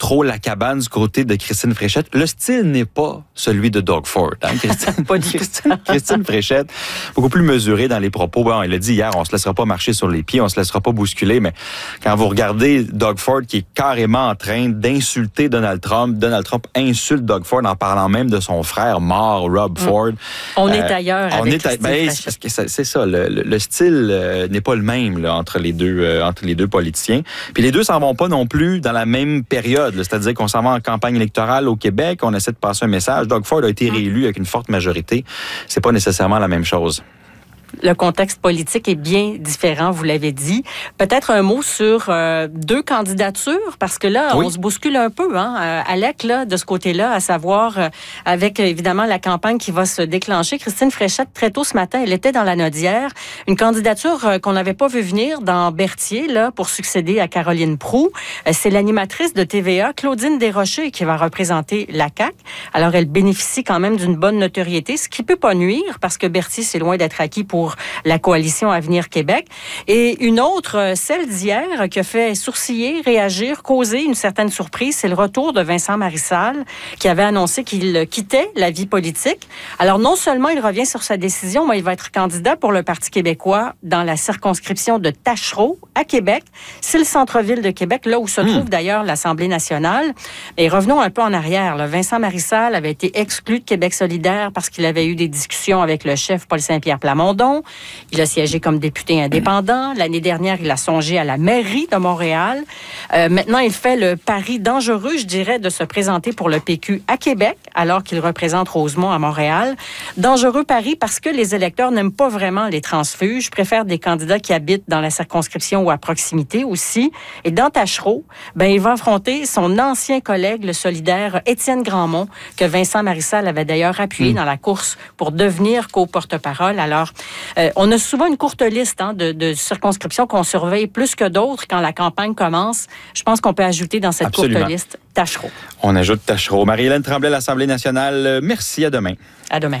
trop la cabane du côté de Christine Fréchette. Le style n'est pas celui de Doug Ford. Hein? Christine Fréchette, beaucoup plus mesurée dans les propos. Bon, elle a dit hier, on se laissera pas marcher sur les pieds, on se laissera pas bousculer, mais quand vous regardez Doug Ford qui est carrément en train d'insulter Donald Trump insulte Doug Ford en parlant même de son frère mort, Rob Ford. On est ailleurs avec Christine Fréchette. Parce que c'est ça, le style n'est pas le même là, entre les deux politiciens. Puis les deux s'en vont pas non plus dans la même période. Là. C'est-à-dire qu'on s'en va en campagne électorale au Québec, on essaie de passer un message. Doug Ford a été réélu avec une forte majorité. C'est pas nécessairement la même chose. Le contexte politique est bien différent, vous l'avez dit. Peut-être un mot sur deux candidatures, parce que là, on se bouscule un peu, hein, Alec, là, de ce côté-là, à savoir, avec évidemment la campagne qui va se déclencher. Christine Fréchette, très tôt ce matin, elle était dans la Nodière. Une candidature qu'on n'avait pas vu venir dans Berthier, là, pour succéder à Caroline Proulx. C'est l'animatrice de TVA, Claudine Desrochers, qui va représenter la CAQ. Alors, elle bénéficie quand même d'une bonne notoriété, ce qui peut pas nuire, parce que Berthier, c'est loin d'être acquis pour la coalition Avenir Québec. Et une autre, celle d'hier, qui a fait sourciller, réagir, causer une certaine surprise, c'est le retour de Vincent Marissal, qui avait annoncé qu'il quittait la vie politique. Alors, non seulement il revient sur sa décision, mais il va être candidat pour le Parti québécois dans la circonscription de Tachereau, à Québec. C'est le centre-ville de Québec, là où se trouve d'ailleurs l'Assemblée nationale. Et revenons un peu en arrière. Là. Vincent Marissal avait été exclu de Québec solidaire parce qu'il avait eu des discussions avec le chef Paul Saint-Pierre Plamondon. Il a siégé comme député indépendant. L'année dernière, il a songé à la mairie de Montréal. Maintenant, il fait le pari dangereux, je dirais, de se présenter pour le PQ à Québec, alors qu'il représente Rosemont à Montréal. Dangereux pari parce que les électeurs n'aiment pas vraiment les transfuges, préfèrent des candidats qui habitent dans la circonscription ou à proximité aussi. Et dans Tachereau, il va affronter son ancien collègue, le solidaire Étienne Grandmont, que Vincent Marissal avait d'ailleurs appuyé dans la course pour devenir co-porte-parole. Alors, on a souvent une courte liste de circonscriptions qu'on surveille plus que d'autres quand la campagne commence. Je pense qu'on peut ajouter dans cette courte liste Tachereau. On ajoute Tachereau. Marie-Hélène Tremblay, l'Assemblée nationale, merci. À demain. À demain.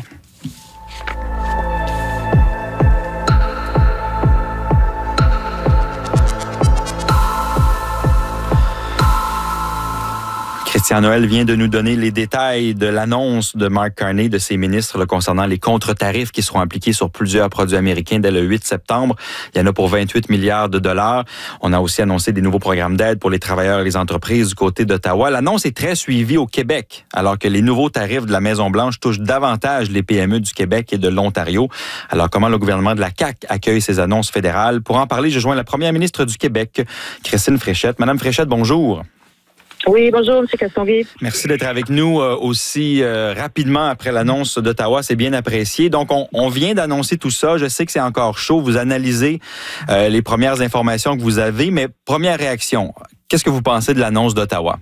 Christian Noël vient de nous donner les détails de l'annonce de Mark Carney, de ses ministres, concernant les contre-tarifs qui seront appliqués sur plusieurs produits américains dès le 8 septembre. Il y en a pour 28 milliards de dollars. On a aussi annoncé des nouveaux programmes d'aide pour les travailleurs et les entreprises du côté d'Ottawa. L'annonce est très suivie au Québec, alors que les nouveaux tarifs de la Maison-Blanche touchent davantage les PME du Québec et de l'Ontario. Alors, comment le gouvernement de la CAQ accueille ces annonces fédérales? Pour en parler, je joins la première ministre du Québec, Christine Fréchette. Madame Fréchette, bonjour. Oui, bonjour, M. Castonguay. Merci d'être avec nous aussi rapidement après l'annonce d'Ottawa. C'est bien apprécié. Donc, on vient d'annoncer tout ça. Je sais que c'est encore chaud. Vous analysez les premières informations que vous avez, mais première réaction, qu'est-ce que vous pensez de l'annonce d'Ottawa?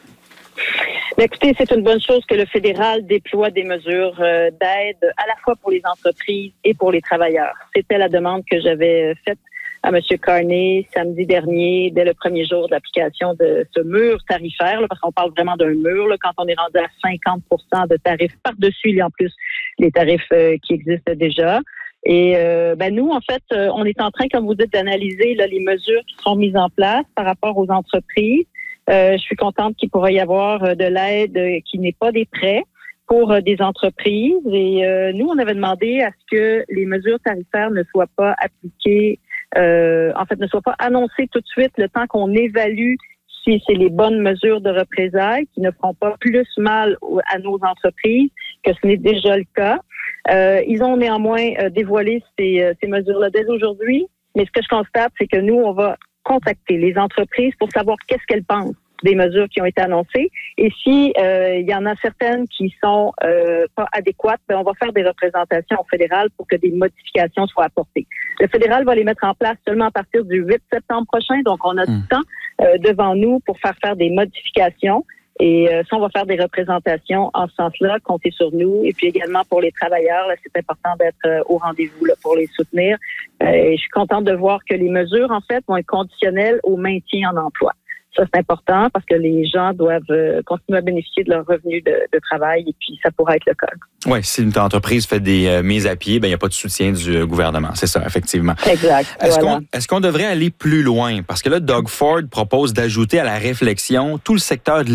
Écoutez, c'est une bonne chose que le fédéral déploie des mesures d'aide à la fois pour les entreprises et pour les travailleurs. C'était la demande que j'avais faite à M. Carney samedi dernier, dès le premier jour de l'application de ce mur tarifaire, là, parce qu'on parle vraiment d'un mur. Là, quand on est rendu à 50% de tarifs par-dessus, il y a en plus les tarifs qui existent déjà. Et nous, en fait, on est en train, comme vous dites, d'analyser là, les mesures qui sont mises en place par rapport aux entreprises. Je suis contente qu'il pourrait y avoir de l'aide qui n'est pas des prêts pour des entreprises. Et nous, on avait demandé à ce que les mesures tarifaires ne soient pas appliquées, ne soient pas annoncées tout de suite le temps qu'on évalue si c'est les bonnes mesures de représailles qui ne feront pas plus mal à nos entreprises que ce n'est déjà le cas. Ils ont néanmoins dévoilé ces mesures-là dès aujourd'hui, mais ce que je constate, c'est que nous, on va contacter les entreprises pour savoir qu'est-ce qu'elles pensent des mesures qui ont été annoncées. Et si il y en a certaines qui sont pas adéquates, on va faire des représentations au fédéral pour que des modifications soient apportées. Le fédéral va les mettre en place seulement à partir du 8 septembre prochain, donc on a du temps devant nous pour faire des modifications. Et ça, on va faire des représentations en ce sens-là, compter sur nous. Et puis également pour les travailleurs, là, c'est important d'être au rendez-vous là, pour les soutenir. Et je suis contente de voir que les mesures, en fait, vont être conditionnelles au maintien en emploi. Ça, c'est important parce que les gens doivent continuer à bénéficier de leurs revenus de travail et puis ça pourra être le cas. Oui, si une entreprise fait des mises à pied, il n'y a pas de soutien du gouvernement. C'est ça, effectivement. Exact. Est-ce qu'on devrait aller plus loin? Parce que là, Doug Ford propose d'ajouter à la réflexion tout le secteur de